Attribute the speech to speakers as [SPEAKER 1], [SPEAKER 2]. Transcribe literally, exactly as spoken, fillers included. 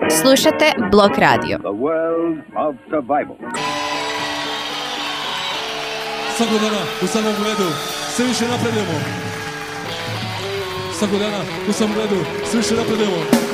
[SPEAKER 1] Slušate Blok Radio.
[SPEAKER 2] The world of survival.
[SPEAKER 3] Svakog dana u samom gledu sve više napredujemo. Svakog dana u samom gledu sve više napredujemo.